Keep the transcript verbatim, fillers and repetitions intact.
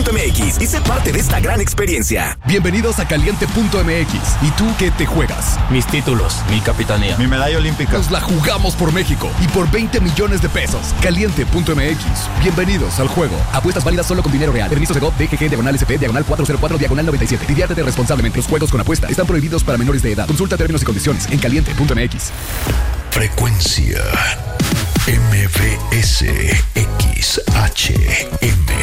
punto m x y sé parte de esta gran experiencia. Bienvenidos a caliente punto m x. ¿Y tú qué te juegas? Mis títulos, mi capitanía, mi medalla olímpica. Nos la jugamos por México y por veinte millones de pesos. caliente punto m x. Bienvenidos al juego. Apuestas válidas solo con dinero real. Permiso Segov D G G diagonal S P diagonal cuatrocientos cuatro diagonal noventa y siete. Diviértete responsablemente. Los juegos con apuesta están prohibidos para menores de edad. Consulta términos y condiciones en caliente punto m x. Frecuencia M V S X H M.